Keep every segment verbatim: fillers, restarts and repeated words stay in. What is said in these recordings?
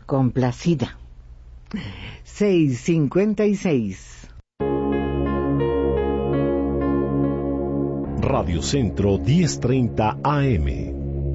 complacida. seis cincuenta y seis. Radio Centro diez treinta A M.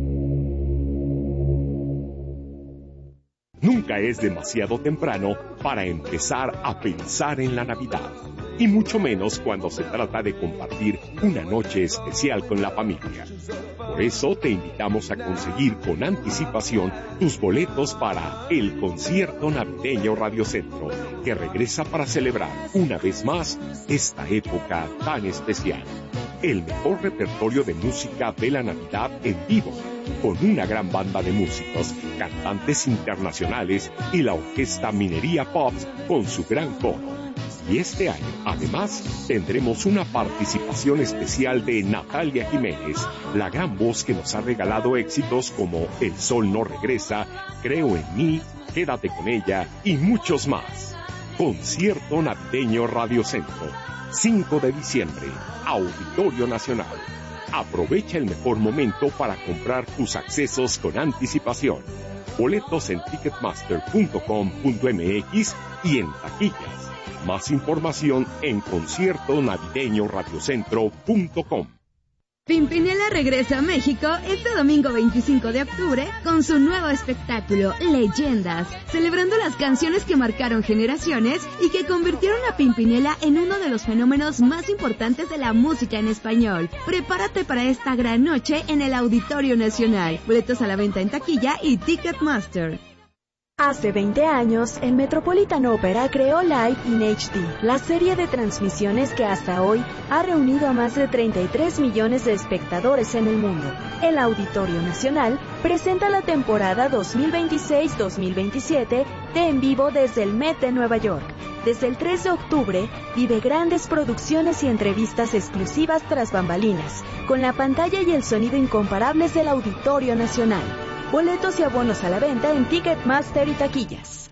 Nunca es demasiado temprano para empezar a pensar en la Navidad, y mucho menos cuando se trata de compartir una noche especial con la familia. Por eso te invitamos a conseguir con anticipación tus boletos para el concierto navideño Radio Centro, que regresa para celebrar una vez más esta época tan especial. El mejor repertorio de música de la Navidad en vivo, con una gran banda de músicos, cantantes internacionales y la orquesta Minería Pops con su gran coro. Y este año, además, tendremos una participación especial de Natalia Jiménez, la gran voz que nos ha regalado éxitos como El Sol No Regresa, Creo en Mí, Quédate con Ella y muchos más. Concierto Navideño Radio Centro, cinco de diciembre, Auditorio Nacional. Aprovecha el mejor momento para comprar tus accesos con anticipación. Boletos en ticketmaster punto com punto m x y en taquillas. Más información en concierto navideño radiocentro punto com. Pimpinela regresa a México este domingo veinticinco de octubre con su nuevo espectáculo, Leyendas, celebrando las canciones que marcaron generaciones y que convirtieron a Pimpinela en uno de los fenómenos más importantes de la música en español. Prepárate para esta gran noche en el Auditorio Nacional. Boletos a la venta en taquilla y Ticketmaster. Hace veinte años, el Metropolitan Opera creó Live in H D, la serie de transmisiones que hasta hoy ha reunido a más de treinta y tres millones de espectadores en el mundo. El Auditorio Nacional presenta la temporada dos mil veintiséis dos mil veintisiete de En Vivo desde el Met de Nueva York. Desde el tres de octubre, vive grandes producciones y entrevistas exclusivas tras bambalinas, con la pantalla y el sonido incomparables del Auditorio Nacional. Boletos y abonos a la venta en Ticketmaster y taquillas.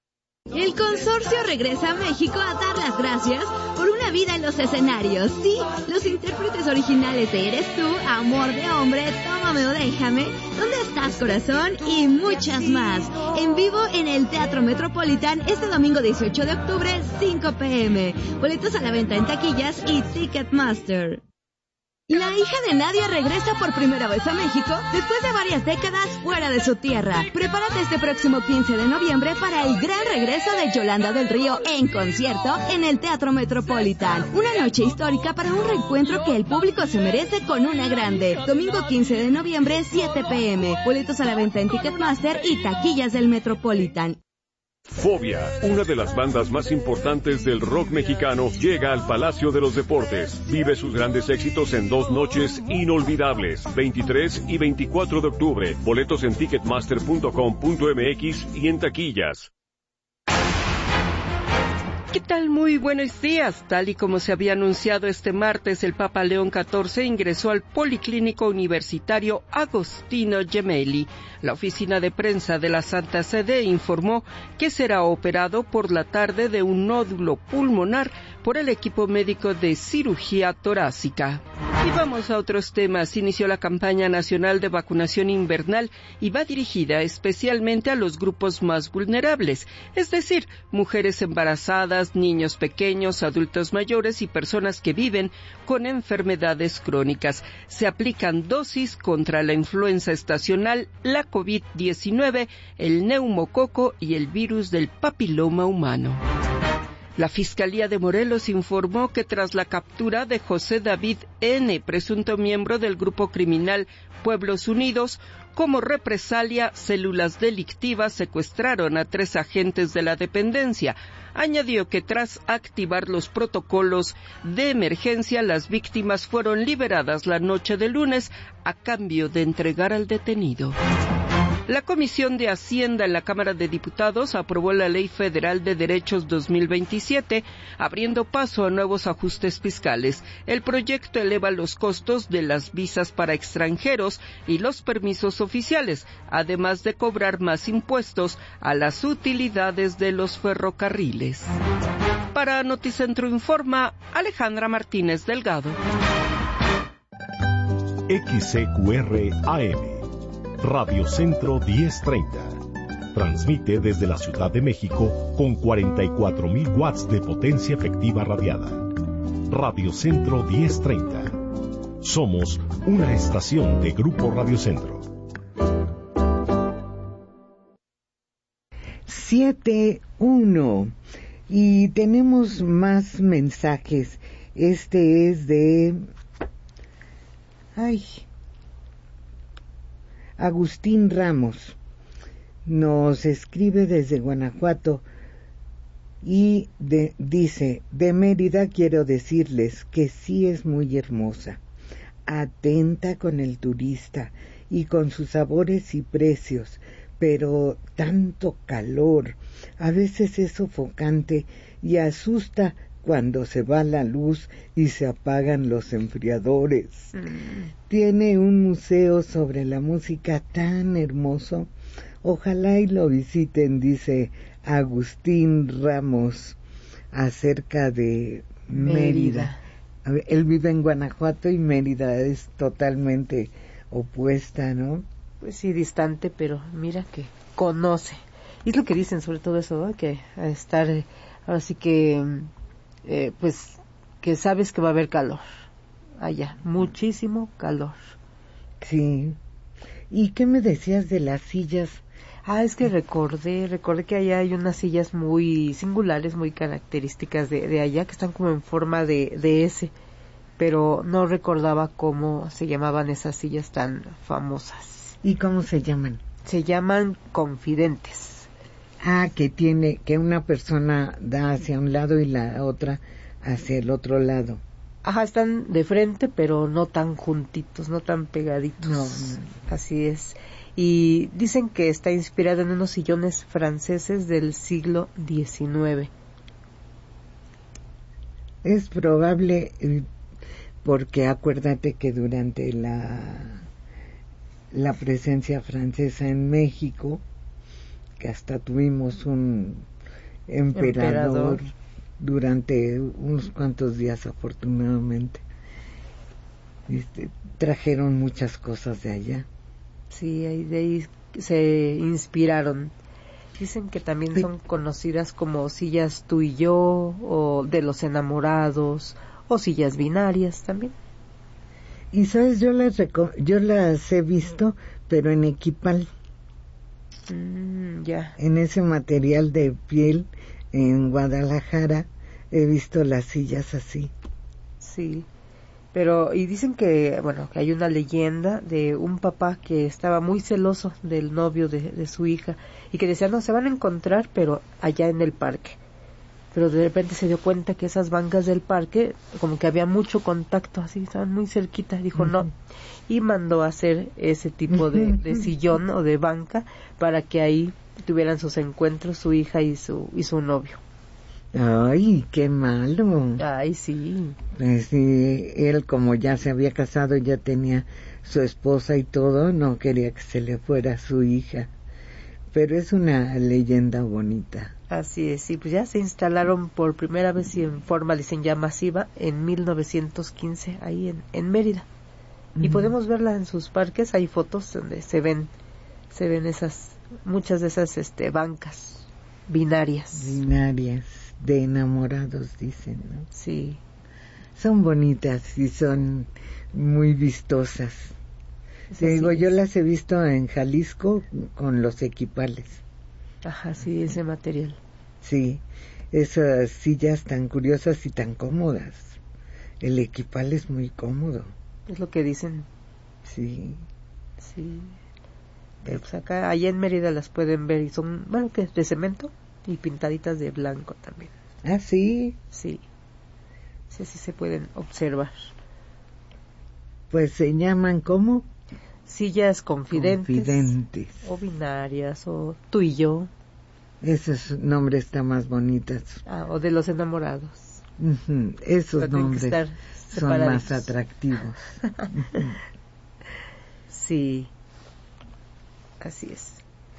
El consorcio regresa a México a dar las gracias por una vida en los escenarios. Sí, los intérpretes originales de Eres Tú, Amor de Hombre, Tómame o Déjame, ¿Dónde estás, corazón? Y muchas más. En vivo en el Teatro Metropolitan este domingo dieciocho de octubre, cinco pe eme. Boletos a la venta en taquillas y Ticketmaster. La hija de Nadia regresa por primera vez a México después de varias décadas fuera de su tierra. Prepárate este próximo quince de noviembre para el gran regreso de Yolanda del Río en concierto en el Teatro Metropolitan. Una noche histórica para un reencuentro que el público se merece con una grande. Domingo quince de noviembre, siete pe eme. Boletos a la venta en Ticketmaster y taquillas del Metropolitan. Fobia, una de las bandas más importantes del rock mexicano, llega al Palacio de los Deportes. Vive sus grandes éxitos en dos noches inolvidables, veintitrés y veinticuatro de octubre. Boletos en ticketmaster punto com punto m x y en taquillas. ¿Qué tal? Muy buenos días. Tal y como se había anunciado este martes, el Papa León catorce ingresó al Policlínico Universitario Agostino Gemelli. La oficina de prensa de la Santa Sede informó que será operado por la tarde de un nódulo pulmonar por el equipo médico de cirugía torácica. Y vamos a otros temas. Inició la campaña nacional de vacunación invernal y va dirigida especialmente a los grupos más vulnerables, es decir, mujeres embarazadas, niños pequeños, adultos mayores y personas que viven con enfermedades crónicas. Se aplican dosis contra la influenza estacional, la covid diecinueve, el neumococo y el virus del papiloma humano. La Fiscalía de Morelos informó que tras la captura de José David N., presunto miembro del grupo criminal Pueblos Unidos, como represalia, células delictivas secuestraron a tres agentes de la dependencia. Añadió que tras activar los protocolos de emergencia, las víctimas fueron liberadas la noche de lunes a cambio de entregar al detenido. La Comisión de Hacienda en la Cámara de Diputados aprobó la Ley Federal de Derechos dos mil veintisiete, abriendo paso a nuevos ajustes fiscales. El proyecto eleva los costos de las visas para extranjeros y los permisos oficiales, además de cobrar más impuestos a las utilidades de los ferrocarriles. Para Noticentro Informa, Alejandra Martínez Delgado. X C Q R A M Radio Centro diez treinta, Transmite desde la Ciudad de México con cuarenta y cuatro mil watts de potencia efectiva radiada. Radio Centro diez treinta. Somos una estación de Grupo Radio Centro. siete uno. Y tenemos más mensajes. Este es de... Ay... Agustín Ramos. Nos escribe desde Guanajuato y de, dice, de Mérida quiero decirles que sí es muy hermosa, atenta con el turista y con sus sabores y precios, pero tanto calor, a veces es sofocante y asusta cuando se va la luz y se apagan los enfriadores. Mm. Tiene un museo sobre la música tan hermoso. Ojalá y lo visiten, dice Agustín Ramos, acerca de Mérida. Mérida. Él vive en Guanajuato y Mérida es totalmente opuesta, ¿no? Pues sí, distante, pero mira que conoce. Y es lo que dicen sobre todo eso, ¿no? Que a estar, ahora sí que, eh, pues, que sabes que va a haber calor allá, muchísimo calor. Sí. ¿Y qué me decías de las sillas? Ah, es que recordé, recordé que allá hay unas sillas muy singulares, muy características de, de allá, que están como en forma de, de S, pero no recordaba cómo se llamaban esas sillas tan famosas. ¿Y cómo se llaman? Se llaman confidentes. Ah, que tiene, que una persona da hacia un lado y la otra hacia el otro lado. Ajá, están de frente, pero no tan juntitos, no tan pegaditos. No, no. Así es. Y dicen que está inspirado en unos sillones franceses del siglo diecinueve. Es probable, porque acuérdate que durante la, la presencia francesa en México, que hasta tuvimos un emperador, emperador. durante unos cuantos días, afortunadamente, este, trajeron muchas cosas de allá. Sí, de ahí se inspiraron. Dicen que también sí. Son conocidas como sillas tú y yo, o de los enamorados, o sillas binarias también. Y sabes, yo las reco- yo las he visto, pero en equipal. Mm, ya. En ese material de piel, en Guadalajara, he visto las sillas así. Sí. Pero, y dicen que, bueno, que hay una leyenda de un papá que estaba muy celoso del novio de, de su hija y que decía, no, se van a encontrar, pero allá en el parque. Pero de repente se dio cuenta que esas bancas del parque, como que había mucho contacto, así, estaban muy cerquita, dijo, uh-huh. no, y mandó a hacer ese tipo de, de sillón o de banca para que ahí tuvieran sus encuentros su hija y su, y su novio. Ay, qué malo. Ay, sí. Pues sí, él como ya se había casado, ya tenía su esposa y todo, no quería que se le fuera su hija. Pero es una leyenda bonita. Así es, sí, pues ya se instalaron por primera vez y en forma, dicen ya masiva, en mil novecientos quince, ahí en, en Mérida. Mm. Y podemos verla en sus parques, hay fotos donde se ven, se ven esas, muchas de esas este, bancas binarias. Binarias. De enamorados, dicen, ¿no? Sí. Son bonitas y son muy vistosas. Te digo, yo las he visto en Jalisco con los equipales. Ajá, sí, ese material. Sí, esas sillas tan curiosas y tan cómodas. El equipal es muy cómodo. Es lo que dicen. Sí. Sí. Pero pues acá, allá en Mérida las pueden ver y son, bueno, que de cemento. Y pintaditas de blanco también. ¿Ah, sí? Sí. Sí, sí se pueden observar. Pues se llaman, ¿cómo? Sillas confidentes. Confidentes. O binarias, o tú y yo. Esos nombres están más bonitos. Ah, o de los enamorados. Uh-huh. Esos Pero nombres son más atractivos. Sí. Así es.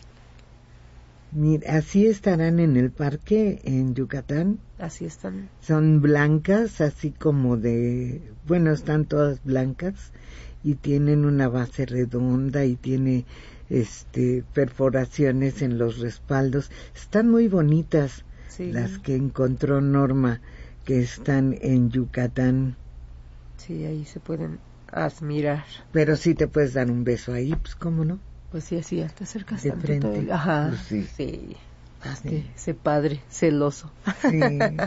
Mira, así estarán en el parque en Yucatán. Así están. Son blancas, así como de, bueno, están todas blancas y tienen una base redonda y tiene este perforaciones en los respaldos. Están muy bonitas, sí, las que encontró Norma, que están en Yucatán. Sí, ahí se pueden admirar. Pero sí te puedes dar un beso ahí, pues cómo no. Pues sí, así, te acercas de frente. El... Ajá, pues sí. Sí. Este, ese padre celoso. Sí.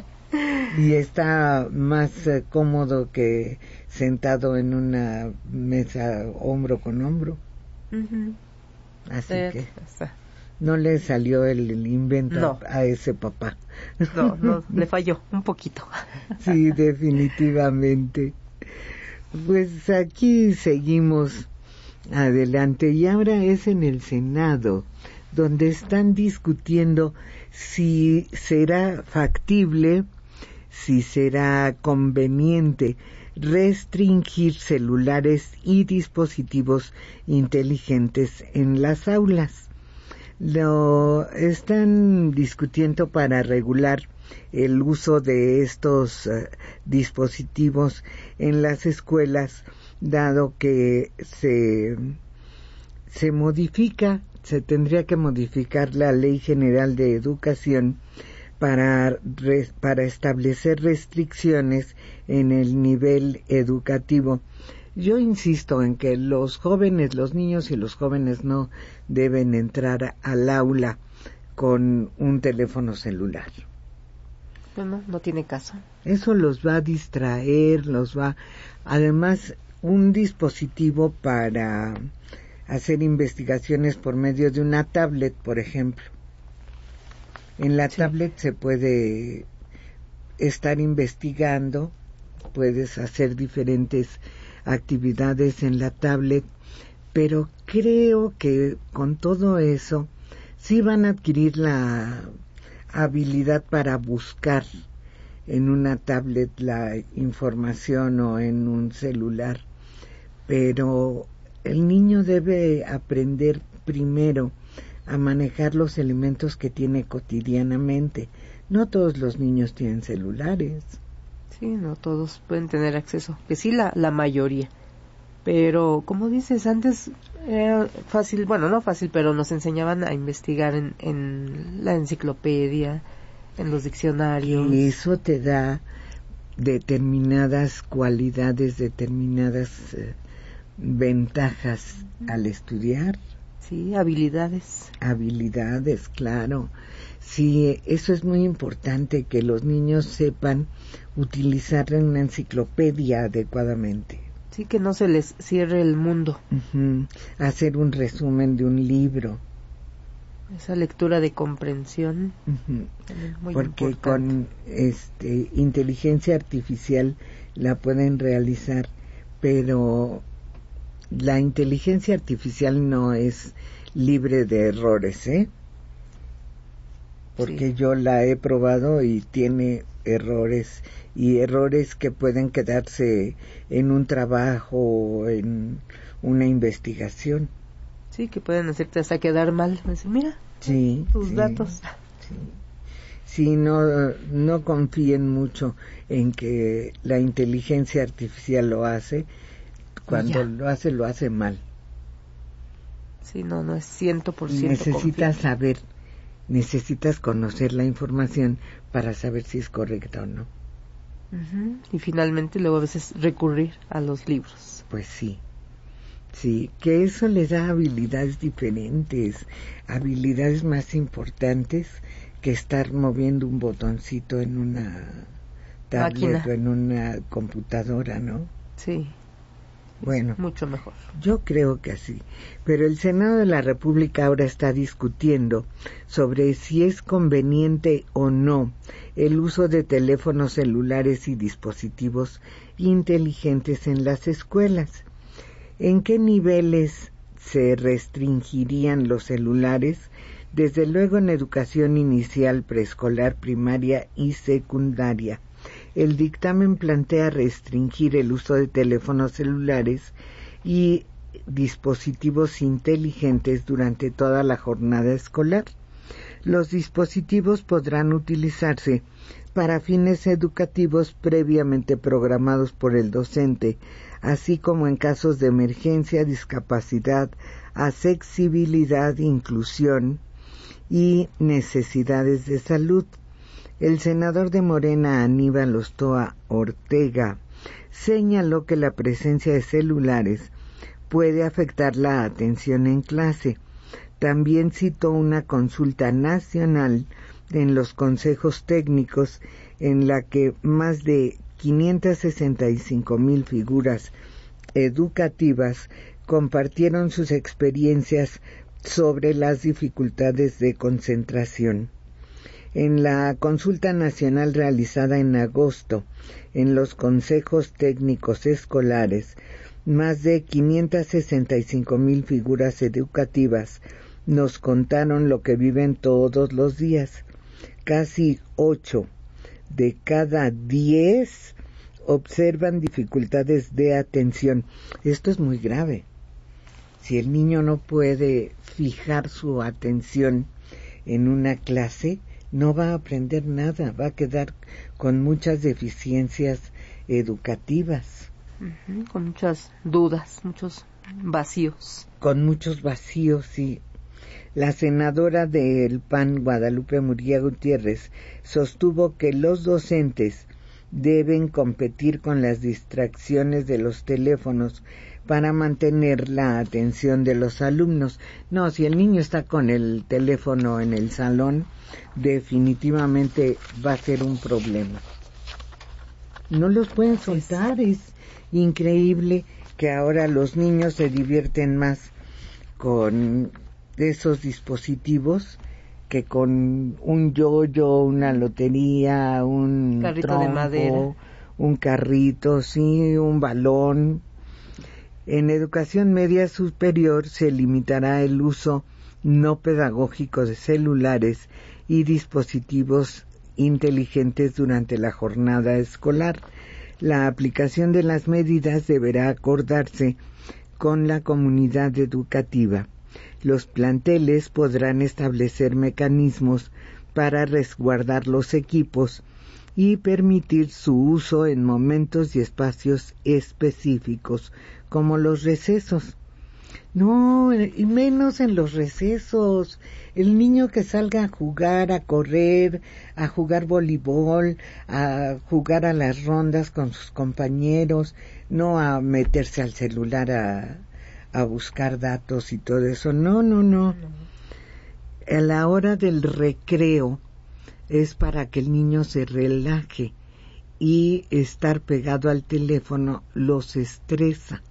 Y está más uh, cómodo que sentado en una mesa hombro con hombro. Uh-huh. Así sí, que está. No le salió el, el invento no. a ese papá. No, no, le falló un poquito. Sí, definitivamente. Pues aquí seguimos adelante y ahora es en el Senado, donde están discutiendo si será factible, si será conveniente restringir celulares y dispositivos inteligentes en las aulas. Lo están discutiendo para regular el uso de estos uh, dispositivos en las escuelas, dado que se, se modifica, se tendría que modificar la Ley General de Educación para, re, para establecer restricciones en el nivel educativo. Yo insisto en que los jóvenes, los niños y los jóvenes no deben entrar al aula con un teléfono celular. Pues no, no tiene caso. Eso los va a distraer, los va... Además, un dispositivo para hacer investigaciones por medio de una tablet, por ejemplo. En la sí. tablet se puede estar investigando, puedes hacer diferentes actividades en la tablet, pero creo que con todo eso sí van a adquirir la habilidad para buscar en una tablet la información o en un celular, pero el niño debe aprender primero a manejar los elementos que tiene cotidianamente. No todos los niños tienen celulares. Sí, no todos pueden tener acceso, que sí la, la mayoría, pero como dices, antes era fácil, bueno, no fácil, pero nos enseñaban a investigar en, en la enciclopedia, en los diccionarios. Y eso te da determinadas cualidades, determinadas eh, ventajas al estudiar. Sí, habilidades. Habilidades, claro. Sí, eso es muy importante, que los niños sepan utilizar una enciclopedia adecuadamente. Sí, que no se les cierre el mundo. Uh-huh. Hacer un resumen de un libro. Esa lectura de comprensión. Uh-huh. Muy Porque importante. Con este inteligencia artificial la pueden realizar, pero la inteligencia artificial no es libre de errores, ¿eh? Porque sí. Yo la he probado y tiene errores, y errores que pueden quedarse en un trabajo o en una investigación. Sí, que pueden hacerte hasta quedar mal. Decir, mira, sí, tus sí, datos. Sí. Sí, no, no confíen mucho en que la inteligencia artificial lo hace. Cuando ya. lo hace, lo hace mal. Sí, no, no es ciento por ciento. Necesitas saber, necesitas conocer la información para saber si es correcta o no. Uh-huh. Y finalmente luego a veces recurrir a los libros. Pues sí, sí, que eso les da habilidades diferentes, habilidades más importantes que estar moviendo un botoncito en una tablet Máquina. o en una computadora, ¿no? Sí. Bueno, mucho mejor. Yo creo que sí, pero el Senado de la República ahora está discutiendo sobre si es conveniente o no el uso de teléfonos celulares y dispositivos inteligentes en las escuelas. ¿En qué niveles se restringirían los celulares? Desde luego en educación inicial, preescolar, primaria y secundaria. El dictamen plantea restringir el uso de teléfonos celulares y dispositivos inteligentes durante toda la jornada escolar. Los dispositivos podrán utilizarse para fines educativos previamente programados por el docente, así como en casos de emergencia, discapacidad, accesibilidad, inclusión y necesidades de salud. El senador de Morena, Aníbal Ostoa Ortega, señaló que la presencia de celulares puede afectar la atención en clase. También citó una consulta nacional en los consejos técnicos en la que más de quinientas sesenta y cinco mil figuras educativas compartieron sus experiencias sobre las dificultades de concentración. En la consulta nacional realizada en agosto en los consejos técnicos escolares, más de quinientas sesenta y cinco mil figuras educativas nos contaron lo que viven todos los días. Casi ocho de cada diez observan dificultades de atención. Esto es muy grave. Si el niño no puede fijar su atención en una clase, no va a aprender nada, va a quedar con muchas deficiencias educativas. Uh-huh, con muchas dudas, muchos vacíos. Con muchos vacíos, sí. La senadora del P A N, Guadalupe Murguía Gutiérrez, sostuvo que los docentes deben competir con las distracciones de los teléfonos para mantener la atención de los alumnos. No, si el niño está con el teléfono en el salón, definitivamente va a ser un problema. No los pueden soltar, es increíble que ahora los niños se divierten más con esos dispositivos que con un yoyo, una lotería, un carrito trompo, de madera, un carrito, sí, un balón. En educación media superior se limitará el uso no pedagógico de celulares y dispositivos inteligentes durante la jornada escolar. La aplicación de las medidas deberá acordarse con la comunidad educativa. Los planteles podrán establecer mecanismos para resguardar los equipos y permitir su uso en momentos y espacios específicos, como los recesos. No, y menos en los recesos. El niño que salga a jugar, a correr, a jugar voleibol, a jugar a las rondas con sus compañeros, no a meterse al celular a, a buscar datos y todo eso. No, no, no. A la hora del recreo es para que el niño se relaje, y estar pegado al teléfono los estresa.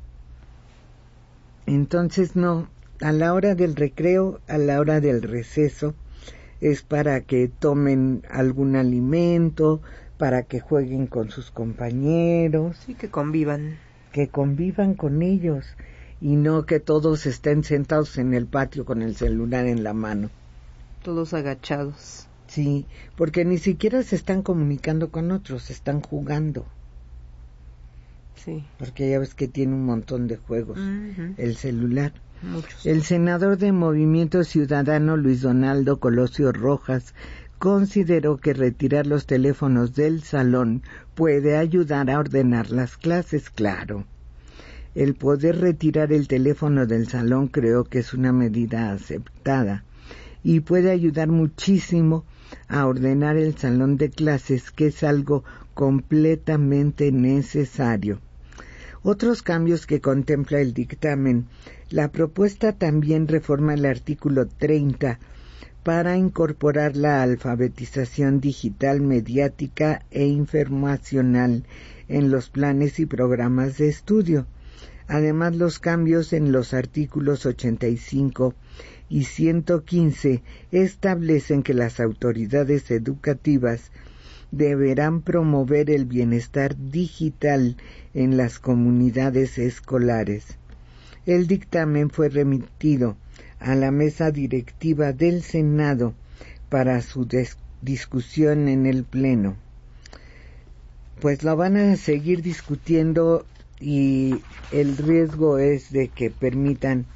Entonces no, a la hora del recreo, a la hora del receso, es para que tomen algún alimento, para que jueguen con sus compañeros. Sí, que convivan. Que convivan con ellos, y no que todos estén sentados en el patio con el celular en la mano. Todos agachados. Sí, porque ni siquiera se están comunicando con otros, están jugando. Sí. Porque ya ves que tiene un montón de juegos, uh-huh. el celular. Muchos. El senador de Movimiento Ciudadano, Luis Donaldo Colosio Rojas, consideró que retirar los teléfonos del salón puede ayudar a ordenar las clases, claro. El poder retirar el teléfono del salón creo que es una medida aceptada y puede ayudar muchísimo a ordenar el salón de clases, que es algo completamente necesario. Otros cambios que contempla el dictamen. La propuesta también reforma el artículo treinta para incorporar la alfabetización digital, mediática e informacional en los planes y programas de estudio. Además, los cambios en los artículos ochenta y cinco y ciento quince establecen que las autoridades educativas deberán promover el bienestar digital en las comunidades escolares. El dictamen fue remitido a la mesa directiva del Senado para su des- discusión en el Pleno. Pues lo van a seguir discutiendo, y el riesgo es de que permitan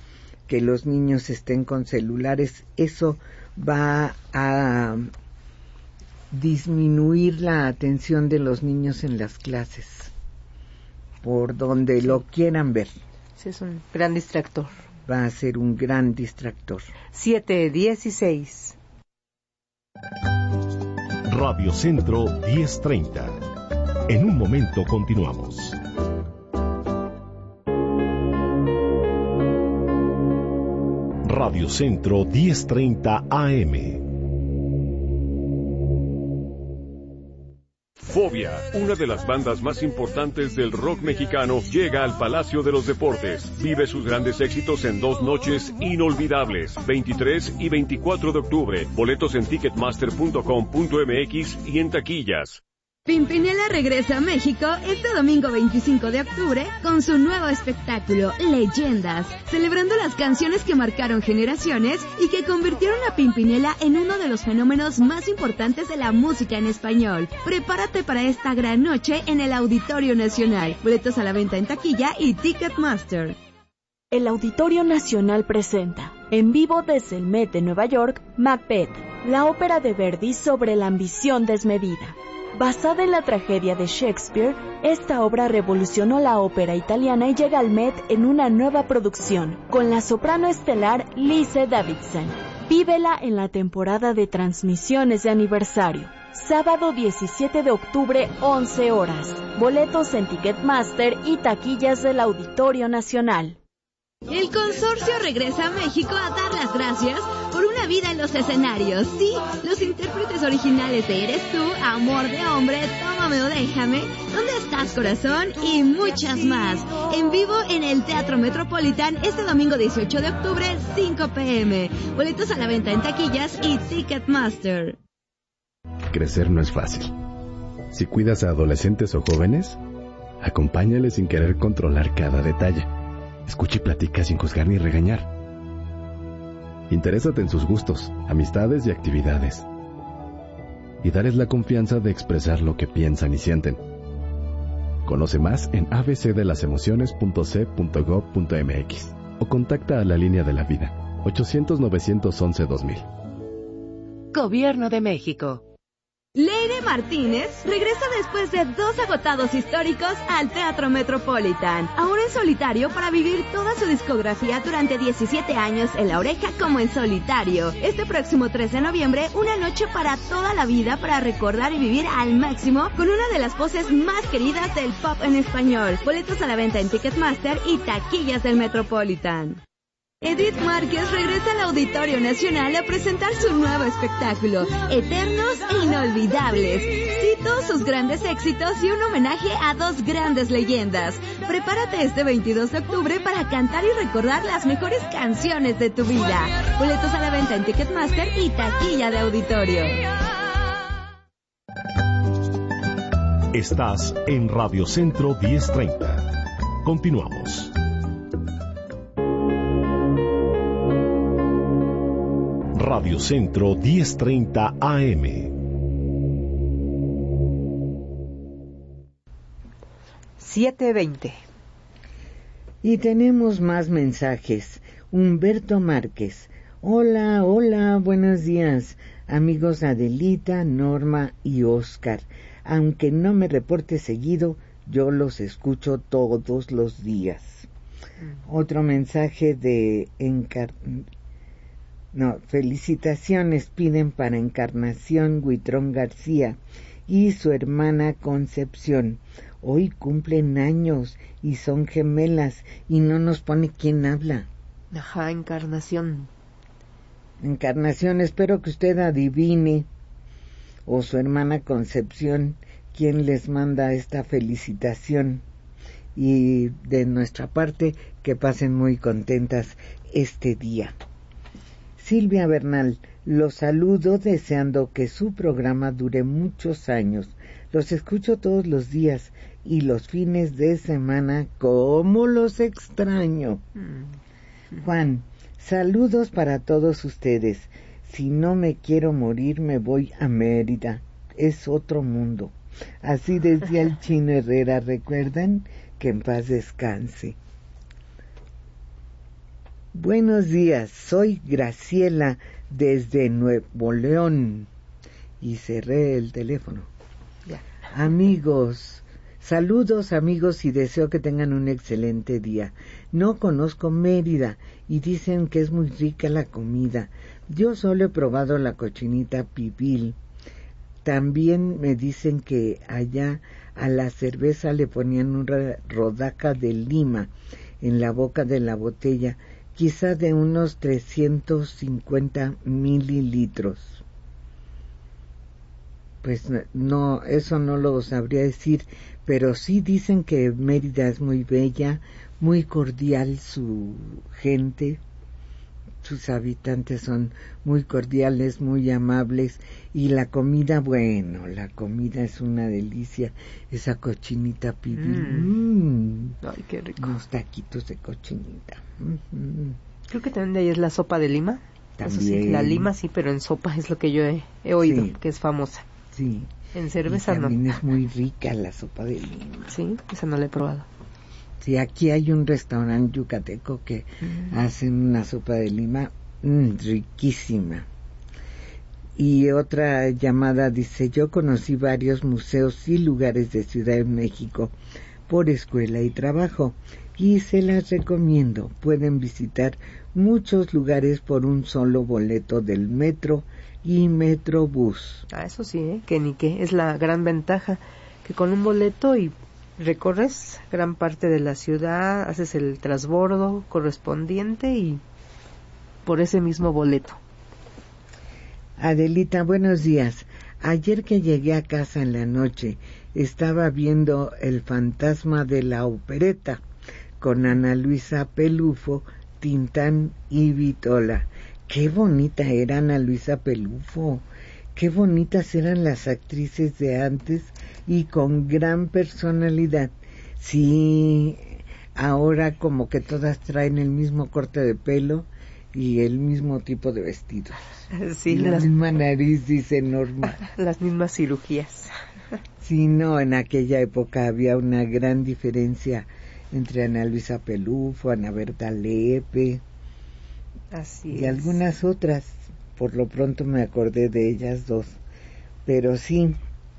que los niños estén con celulares. Eso va a disminuir la atención de los niños en las clases, por donde lo quieran ver. Sí, es un gran distractor. Va a ser un gran distractor. siete dieciséis. Radio Centro diez treinta. En un momento continuamos. Radio Centro diez treinta A M. Fobia, una de las bandas más importantes del rock mexicano, llega al Palacio de los Deportes. Vive sus grandes éxitos en dos noches inolvidables, veintitrés y veinticuatro de octubre. Boletos en ticketmaster punto com punto m x y en taquillas. Pimpinela regresa a México este domingo veinticinco de octubre con su nuevo espectáculo, Leyendas, celebrando las canciones que marcaron generaciones y que convirtieron a Pimpinela en uno de los fenómenos más importantes de la música en español. Prepárate para esta gran noche en el Auditorio Nacional. Boletos a la venta en taquilla y Ticketmaster. El Auditorio Nacional presenta, en vivo desde el Met de Nueva York, Macbeth, la ópera de Verdi sobre la ambición desmedida. Basada en la tragedia de Shakespeare, esta obra revolucionó la ópera italiana y llega al Met en una nueva producción, con la soprano estelar Lise Davidson. Vívela en la temporada de transmisiones de aniversario. Sábado diecisiete de octubre, once horas. Boletos en Ticketmaster y taquillas del Auditorio Nacional. El consorcio regresa a México a dar las gracias por una vida en los escenarios. Sí, los intérpretes originales de Eres Tú, Amor de Hombre, Tómame o Déjame, ¿Dónde estás, corazón? Y muchas más. En vivo en el Teatro Metropolitan este domingo dieciocho de octubre, cinco p m Boletos a la venta en taquillas y Ticketmaster. Crecer no es fácil. Si cuidas a adolescentes o jóvenes, acompáñales sin querer controlar cada detalle. Escucha y platica sin juzgar ni regañar. Interésate en sus gustos, amistades y actividades. Y darles la confianza de expresar lo que piensan y sienten. Conoce más en a b c de las emociones punto c punto gov punto m x o contacta a la línea de la vida ochocientos, novecientos once, dos mil. Gobierno de México. Leire Martínez regresa después de dos agotados históricos al Teatro Metropolitan, ahora en solitario para vivir toda su discografía durante diecisiete años en La Oreja como en solitario. Este próximo tres de noviembre, una noche para toda la vida para recordar y vivir al máximo con una de las voces más queridas del pop en español. Boletos a la venta en Ticketmaster y taquillas del Metropolitan. Edith Márquez regresa al Auditorio Nacional a presentar su nuevo espectáculo, Eternos e Inolvidables. Cito sus grandes éxitos y un homenaje a dos grandes leyendas. Prepárate este veintidós de octubre para cantar y recordar las mejores canciones de tu vida. Boletos a la venta en Ticketmaster y taquilla de auditorio. Estás en Radio Centro diez treinta. Continuamos. Radio Centro diez treinta A M. siete veinte. Y tenemos más mensajes. Humberto Márquez. Hola, hola, buenos días, amigos Adelita, Norma y Oscar. Aunque no me reporte seguido, yo los escucho todos los días. Mm. Otro mensaje de Encar... No, felicitaciones piden para Encarnación Huitrón García y su hermana Concepción. Hoy cumplen años y son gemelas y no nos pone quién habla. Ajá, Encarnación. Encarnación, espero que usted adivine, o su hermana Concepción, quién les manda esta felicitación. Y de nuestra parte, que pasen muy contentas este día. Silvia Bernal, los saludo deseando que su programa dure muchos años. Los escucho todos los días y los fines de semana, ¿cómo los extraño? Mm. Juan, saludos para todos ustedes. Si no me quiero morir, me voy a Mérida. Es otro mundo. Así decía el Chino Herrera, ¿recuerdan? Que en paz descanse. Buenos días, soy Graciela desde Nuevo León. Y cerré el teléfono. Ya. Amigos, saludos amigos y deseo que tengan un excelente día. No conozco Mérida y dicen que es muy rica la comida. Yo solo he probado la cochinita pibil. También me dicen que allá a la cerveza le ponían una rodaja de lima en la boca de la botella, quizá de unos trescientos cincuenta mililitros. Pues no, eso no lo sabría decir, pero sí dicen que Mérida es muy bella, muy cordial su gente, sus habitantes son muy cordiales, muy amables, y la comida, bueno, la comida es una delicia, esa cochinita pibil, mm. mm. Ay, qué rico. Los taquitos de cochinita. Mm-hmm. Creo que también de ahí es la sopa de lima. También. Eso sí, la lima sí, pero en sopa es lo que yo he, he oído, sí. que es famosa. Sí. En cerveza y también no. es muy rica la sopa de lima. Sí, esa no la he probado. Sí, aquí hay un restaurante yucateco que mm. hacen una sopa de lima mmm, riquísima. Y otra llamada dice, yo conocí varios museos y lugares de Ciudad de México por escuela y trabajo y se las recomiendo. Pueden visitar muchos lugares por un solo boleto del metro y Metrobús. Ah, eso sí, ¿eh? Que ni qué, es la gran ventaja, que con un boleto y recorres gran parte de la ciudad, haces el transbordo correspondiente y por ese mismo boleto. Adelita, buenos días. Ayer que llegué a casa en la noche, estaba viendo El fantasma de la opereta con Ana Luisa Pelufo, Tintán y Vitola. Qué bonita era Ana Luisa Pelufo, qué bonitas eran las actrices de antes y con gran personalidad. Sí, ahora como que todas traen el mismo corte de pelo y el mismo tipo de vestidos. Sí, la las, misma nariz, dice Norma. Las mismas cirugías. Sí, no, en aquella época había una gran diferencia entre Ana Luisa Pelufo, Ana Berta Lepe. Así y es. algunas otras, por lo pronto me acordé de ellas dos, pero sí.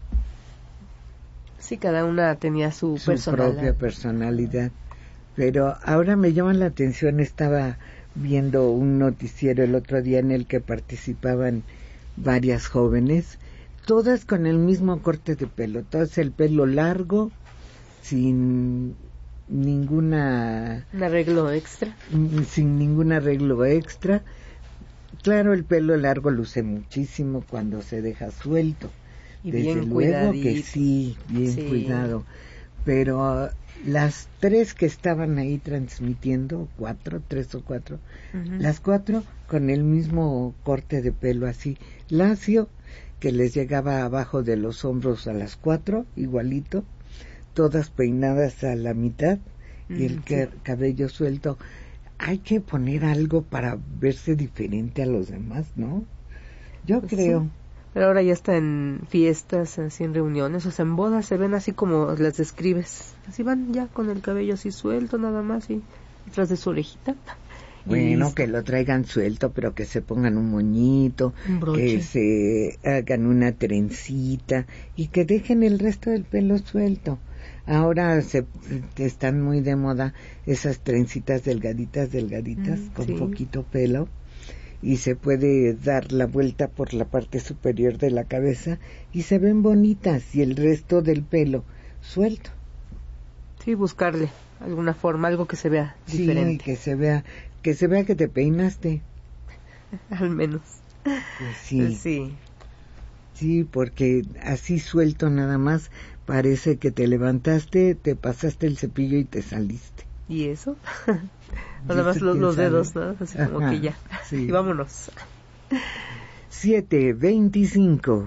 Sí, cada una tenía su, su personalidad. propia personalidad. Pero ahora me llama la atención, estaba viendo un noticiero el otro día en el que participaban varias jóvenes, todas con el mismo corte de pelo, todas el pelo largo, sin ninguna un arreglo extra sin ningún arreglo extra. Claro, el pelo largo luce muchísimo cuando se deja suelto, y desde bien luego cuidadito. que sí, bien sí. cuidado, pero uh, las tres que estaban ahí transmitiendo, cuatro, tres o cuatro, uh-huh. las cuatro con el mismo corte de pelo así lacio que les llegaba abajo de los hombros a las cuatro, igualito, todas peinadas a la mitad y el sí. cabello suelto. Hay que poner algo para verse diferente a los demás, ¿no? Yo pues creo. Sí. Pero ahora ya está en fiestas, así en reuniones, o sea, en bodas se ven así como las describes. Así van ya con el cabello así suelto nada más y detrás de su orejita. Bueno, y que lo traigan suelto, pero que se pongan un moñito, un que se hagan una trencita y que dejen el resto del pelo suelto. Ahora se están muy de moda esas trencitas delgaditas, delgaditas, mm, con sí. poquito pelo, y se puede dar la vuelta por la parte superior de la cabeza y se ven bonitas y el resto del pelo suelto. Sí, buscarle alguna forma, algo que se vea sí, diferente. Sí, que se vea, que se vea que te peinaste. Al menos. Pues sí. Sí. Sí, porque así suelto nada más parece que te levantaste, te pasaste el cepillo y te saliste. ¿Y eso? Nada más los, los dedos, ¿no? Así como Ajá, que ya. Sí. Y vámonos. siete veinticinco.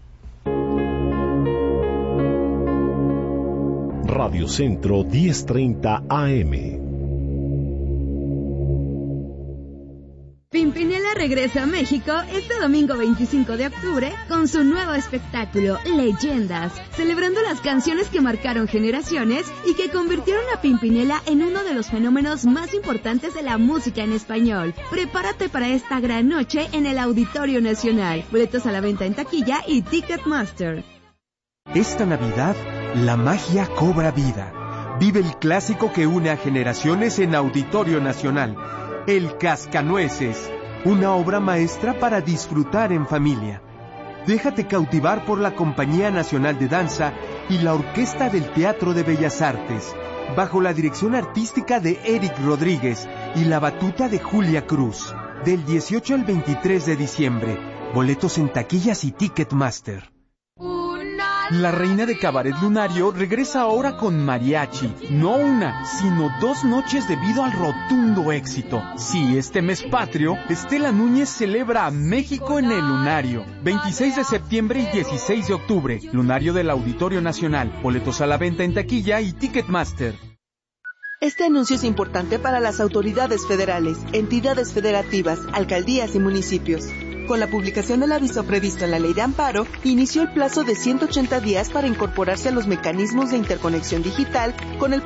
Radio Centro diez treinta A M. Pimpinela regresa a México este domingo veinticinco de octubre con su nuevo espectáculo, Leyendas, celebrando las canciones que marcaron generaciones y que convirtieron a Pimpinela en uno de los fenómenos más importantes de la música en español. Prepárate para esta gran noche en el Auditorio Nacional. Boletos a la venta en taquilla y Ticketmaster. Esta Navidad, la magia cobra vida. Vive el clásico que une a generaciones en Auditorio Nacional, El Cascanueces, una obra maestra para disfrutar en familia. Déjate cautivar por la Compañía Nacional de Danza y la Orquesta del Teatro de Bellas Artes, bajo la dirección artística de Eric Rodríguez y la batuta de Julia Cruz, del dieciocho al veintitrés de diciembre. Boletos en taquillas y Ticketmaster. La reina de Cabaret Lunario regresa ahora con mariachi. No una, sino dos noches debido al rotundo éxito. Sí, este mes patrio, Estela Núñez celebra a México en el Lunario. veintiséis de septiembre y dieciséis de octubre. Lunario del Auditorio Nacional. Boletos a la venta en taquilla y Ticketmaster. Este anuncio es importante para las autoridades federales, entidades federativas, alcaldías y municipios. Con la publicación del aviso previsto en la Ley de Amparo, inició el plazo de ciento ochenta días para incorporarse a los mecanismos de interconexión digital con el